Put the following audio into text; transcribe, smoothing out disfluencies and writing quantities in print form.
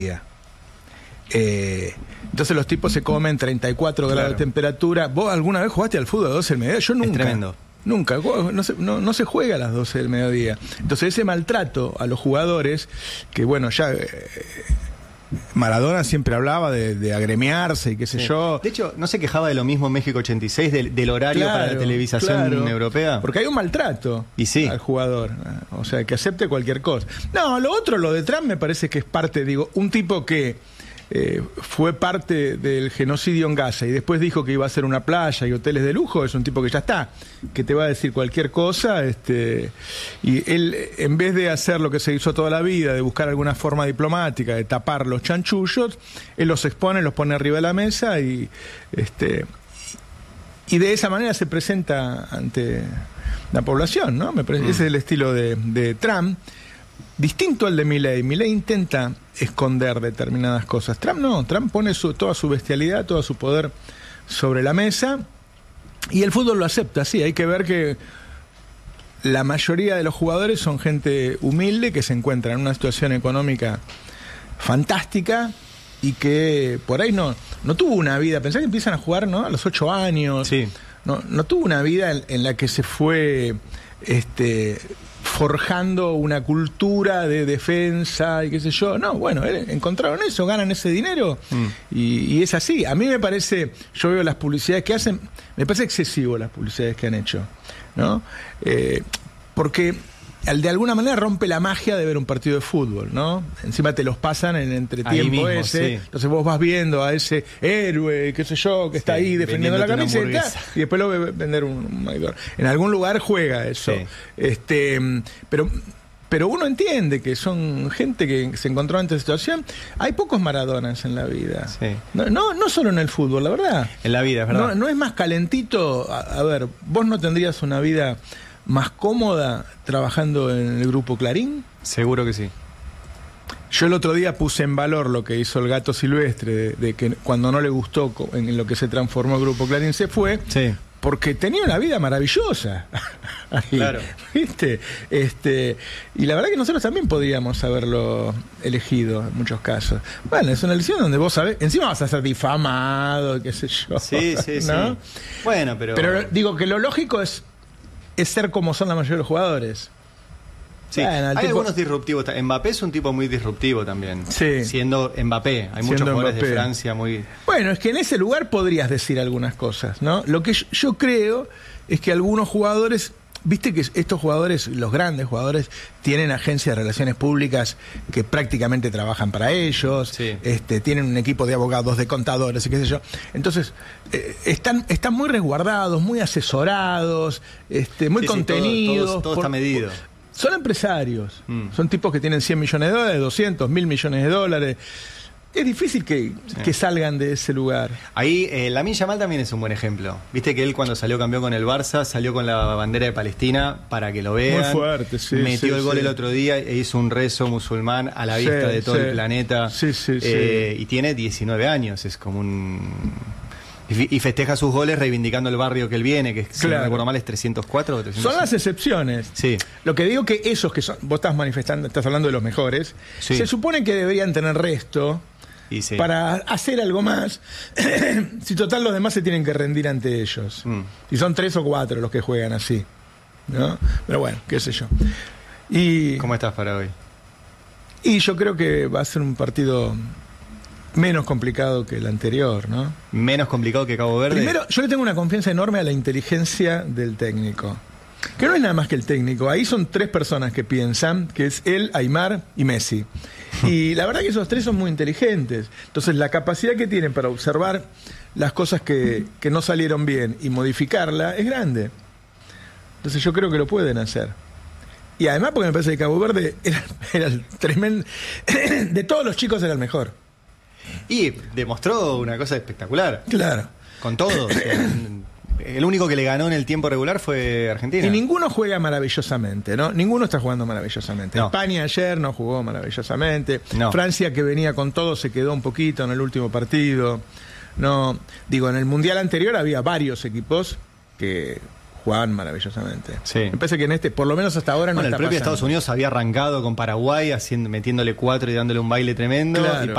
Entonces los tipos se comen 34 grados de temperatura. ¿Vos alguna vez jugaste al fútbol a 12 del mediodía? Yo nunca. Es tremendo. Nunca, no se juega a las 12 del mediodía. Entonces ese maltrato a los jugadores, que bueno, ya Maradona siempre hablaba de agremiarse y qué sé yo. De hecho, ¿no se quejaba de lo mismo en México 86, del horario para la televisación europea? Porque hay un maltrato al jugador, o sea, que acepte cualquier cosa. No, lo de Trump me parece que es parte, un tipo que fue parte del genocidio en Gaza y después dijo que iba a hacer una playa y hoteles de lujo. Es un tipo que ya está, que te va a decir cualquier cosa, y él, en vez de hacer lo que se hizo toda la vida, de buscar alguna forma diplomática de tapar los chanchullos, él los expone, los pone arriba de la mesa y de esa manera se presenta ante la población, ¿no? Me parece, ese es el estilo de Trump. Distinto al de Milei. Milei intenta esconder determinadas cosas. Trump no. Trump pone toda su bestialidad, todo su poder sobre la mesa y el fútbol lo acepta. Sí, hay que ver que la mayoría de los jugadores son gente humilde que se encuentra en una situación económica fantástica y que por ahí no tuvo una vida. Pensá que empiezan a jugar, ¿no?, a los 8 años. Sí. No tuvo una vida en la que se fue forjando una cultura de defensa y qué sé yo. No, bueno, encontraron eso, ganan ese dinero y es así. A mí me parece, yo veo las publicidades que hacen, me parece excesivo las publicidades que han hecho, ¿no? Porque de alguna manera rompe la magia de ver un partido de fútbol, ¿no? Encima te los pasan en entretiempo ese, sí. Entonces vos vas viendo a ese héroe, qué sé yo, que está ahí defendiendo la camiseta y después lo ve vender un maidor. En algún lugar juega eso. Sí. Pero uno entiende que son gente que se encontró ante esta situación. Hay pocos Maradonas en la vida. Sí. No solo en el fútbol, la verdad. En la vida, es verdad. No es más calentito. A ver, vos no tendrías una vida más cómoda trabajando en el Grupo Clarín. Seguro que sí. Yo el otro día puse en valor lo que hizo el Gato Silvestre, de que cuando no le gustó en lo que se transformó el Grupo Clarín se fue. Sí. Porque tenía una vida maravillosa. Ahí, claro. ¿Viste? Y la verdad que nosotros también podríamos haberlo elegido en muchos casos. Bueno, es una elección donde vos sabés, encima vas a ser difamado, qué sé yo. Sí, ¿no? Sí. Bueno, pero digo que lo lógico es ser como son la mayoría de los jugadores. Sí, bueno, hay algunos disruptivos. Mbappé es un tipo muy disruptivo también. Sí. Siendo Mbappé. Hay muchos jugadores de Francia muy... Bueno, es que en ese lugar podrías decir algunas cosas, ¿no? Lo que yo creo es que algunos jugadores... Viste que estos jugadores, los grandes jugadores, tienen agencias de relaciones públicas que prácticamente trabajan para ellos, sí. Tienen un equipo de abogados, de contadores y qué sé yo. Entonces, están muy resguardados, muy asesorados, muy contenidos. Todo está medido. Son empresarios, son tipos que tienen 100 millones de dólares, 200, 1000 millones de dólares. Es difícil que salgan de ese lugar. Ahí, Lamine Yamal también es un buen ejemplo. Viste que él cuando salió campeón con el Barça, salió con la bandera de Palestina para que lo vean. Muy fuerte, sí. Metió el gol el otro día e hizo un rezo musulmán a la vista de todo el planeta. Y tiene 19 años, es como un... Y festeja sus goles reivindicando el barrio que él viene, que si no recuerdo mal es 304 o 305. Son las excepciones. Sí. Lo que digo que esos que son, vos estás hablando de los mejores, se supone que deberían tener resto para hacer algo más. Si total los demás se tienen que rendir ante ellos. Y son 3 o 4 los que juegan así, ¿no? Pero bueno, qué sé yo. ¿Cómo estás para hoy? Y yo creo que va a ser un partido menos complicado que el anterior, ¿no? Menos complicado que Cabo Verde. Primero, yo le tengo una confianza enorme a la inteligencia del técnico. Que no es nada más que el técnico. Ahí son 3 personas que piensan, que es él, Aimar y Messi. Y la verdad que esos 3 son muy inteligentes. Entonces la capacidad que tienen para observar las cosas que no salieron bien y modificarla es grande. Entonces yo creo que lo pueden hacer. Y además porque me parece que Cabo Verde era el tremendo... De todos los chicos era el mejor. Y demostró una cosa espectacular. Claro. Con todos. El único que le ganó en el tiempo regular fue Argentina. Y ninguno juega maravillosamente, ¿no? Ninguno está jugando maravillosamente. No. España ayer no jugó maravillosamente. No. Francia, que venía con todo, se quedó un poquito en el último partido. No, digo, en el Mundial anterior había varios equipos que jugaban maravillosamente. Sí. Me parece que en por lo menos hasta ahora no está el propio pasando. Estados Unidos había arrancado con Paraguay metiéndole 4 y dándole un baile tremendo. Claro. Y